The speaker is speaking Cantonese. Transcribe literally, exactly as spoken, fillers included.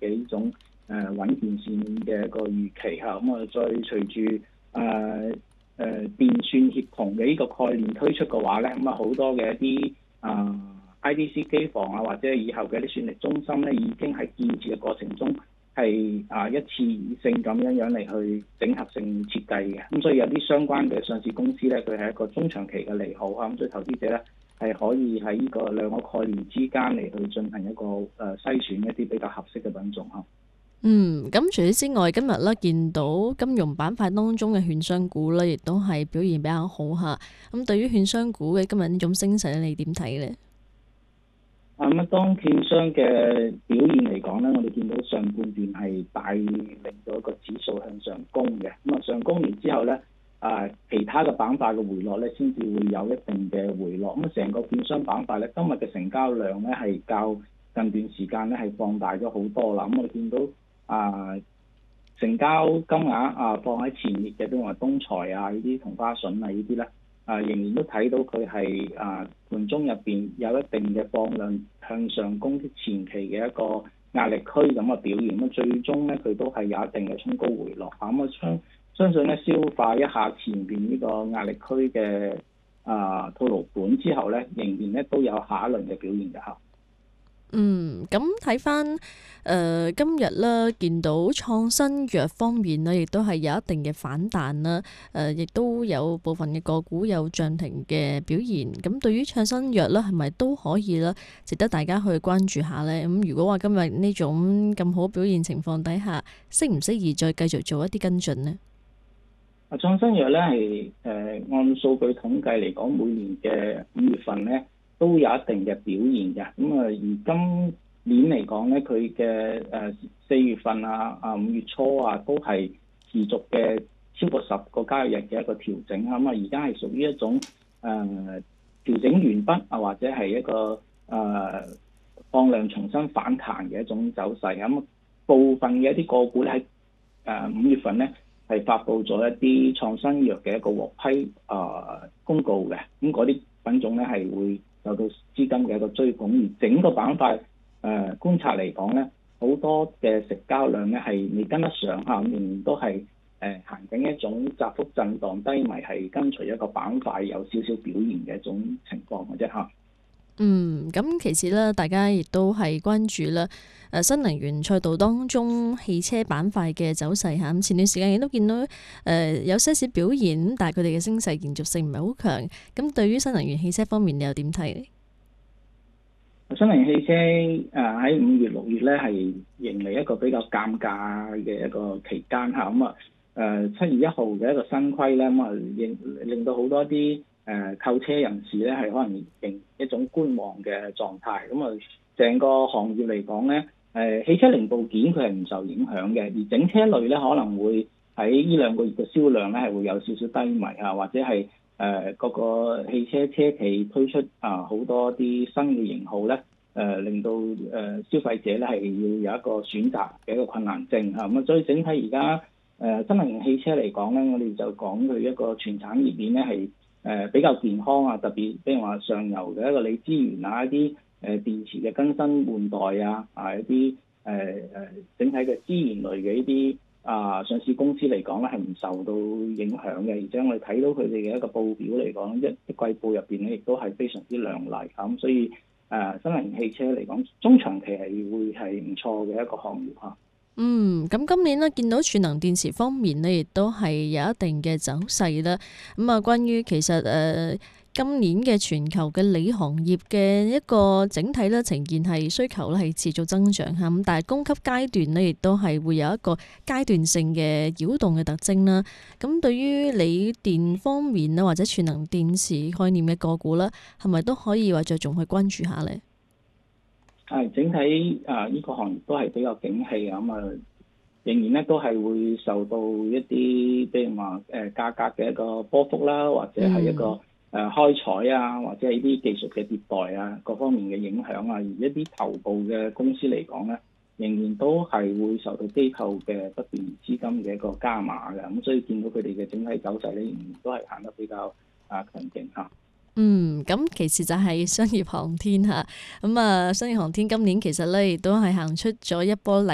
嘅呢種誒穩健線嘅一個預期嚇。咁啊，再隨住誒誒電算協同嘅呢個概念推出嘅話咧，咁啊好多嘅一啲啊 I D C 機房啊，或者以後嘅啲算力中心咧，已經喺建設嘅過程中係啊一次性咁樣樣嚟去整合性設計嘅。咁所以有啲相關嘅上市公司咧，佢係一個中長期嘅利好啊。咁所以投資者咧係可以喺呢個兩個概念之間嚟去進行一個誒篩選一啲比較合適嘅品種嚇。 嗯，咁除此之外，今日咧見到金融板塊當中嘅券商股咧，亦都係表現比較好嚇。咁對於券商股嘅今日呢種升勢咧，你點睇咧？ 啊咁啊，當券商嘅表現嚟講咧，我哋見到上半段係帶領到一個指數向上攻嘅。咁啊，上攻完之後咧，啊其他嘅板塊嘅回落咧，先至會有一定嘅回落。咁啊，成個券商板塊咧，今日嘅成交量咧係較近段時間咧係放大咗好多啦。咁我哋見到啊，成交金額啊放喺前列嘅，比如話東財啊呢啲同花順啊呢啲咧，啊仍然都睇到佢係啊盤中入邊有一定嘅放量向上攻擊前期嘅一個壓力區咁嘅表現。咁最終咧佢都係有一定嘅衝高回落。咁啊相相信咧消化一下前邊呢個壓力區嘅啊套牢盤之後咧，仍然咧都有下一輪嘅表現嘅嚇。 嗯，咁睇翻誒今日咧，見到創新藥方面呢，亦都係有一定嘅反彈啦。誒、呃，亦都有部分嘅個股有漲停嘅表現。咁對於創新藥咧，係咪都可以咧，值得大家去關注下呢？咁如果話今日呢種咁好表現情況底下，適唔適宜再繼續做一啲跟進呢？ 啊，創新藥咧係誒按數據統計嚟講，每年嘅五月份咧，都有一定嘅表現嘅。咁啊，而今年嚟講咧，佢嘅誒四月份啊、啊五月初啊，都係持續嘅超過十個交易日嘅一個調整。咁啊，而家係屬於一種誒、呃、調整完畢啊，或者係一個誒、呃、放量重新反彈嘅一種走勢。咁、嗯、部分嘅一啲個股咧喺誒五月份咧係發布咗一啲創新藥嘅一個獲批誒、呃、公告嘅。咁嗰啲品種咧係會受到資金嘅一個追捧，而整個板塊誒、呃、觀察嚟講咧，好多嘅成交量咧係未跟得上嚇，仍然都係誒行緊一種窄幅震盪低迷，係跟隨一個板塊有少少表現嘅一種情況嘅啫嚇。 嗯，咁其次咧，大家亦都係關注啦，誒新能源賽道當中汽車板塊嘅走勢嚇。咁前段時間亦都見到誒、呃、有些少表現，但係佢哋嘅升勢延續性唔係好強。咁對於新能源汽車方面，你又點睇咧？ 新能源汽車誒喺五月六月咧係迎嚟一個比較尷尬嘅一個期間嚇。咁啊誒七月一號嘅一個新規咧，咁啊令令到好多啲誒購車人士咧係可能仍一種觀望嘅狀態。咁啊成個行業嚟講咧，誒汽車零部件佢係唔受影響嘅，而整車類咧可能會喺呢兩個月嘅銷量咧係會有少少低迷啊，或者係誒嗰個汽車車企推出啊好多啲新嘅型號咧，誒、呃、令到誒、呃、消費者咧係要有一個選擇嘅一個困難症嚇。咁啊，所以整體而家誒新能源汽車嚟講咧，我哋就講佢一個全產業鏈咧係誒比較健康啊，特別比如話上游嘅一個鋰資源啊，一啲誒電池嘅更新換代啊，啊一啲誒誒整體嘅資源類嘅一啲啊上市公司嚟講咧係唔受到影響嘅，而且我哋睇到佢哋嘅一個報表嚟講，一一季報入邊咧亦都係非常之亮麗嚇。咁所以誒新能源汽車嚟講，中長期係會係唔錯嘅一個行業嚇。 嗯，咁今年呢，見到儲能電池方面呢，亦都係有一定嘅走勢啦。咁啊，關於其實誒、呃、今年嘅全球嘅鋰行業嘅一個整體咧呈現係需求咧係持續增長嚇，咁但係供給階段呢，亦都係會有一個階段性嘅擾動嘅特徵啦。咁對於鋰電方面呢，或者儲能電池概念嘅個股咧，係咪都可以話着重去關注下呢？ 係整體啊，呢個行業都係比較景氣啊，咁啊仍然咧都係會受到一啲，譬如話誒價格嘅一個波幅啦，或者係一個誒、呃、開採啊，或者係呢啲技術嘅迭代啊，各方面嘅影響啊，而一啲頭部嘅公司嚟講咧，仍然都係會受到機構嘅不斷資金嘅一個加碼嘅，咁所以見到佢哋嘅整體走勢咧，仍然都係行得比較啊強勁嚇。 嗯，咁其次就係商業航天嚇，咁啊商業航天今年其實咧亦都係行出咗一波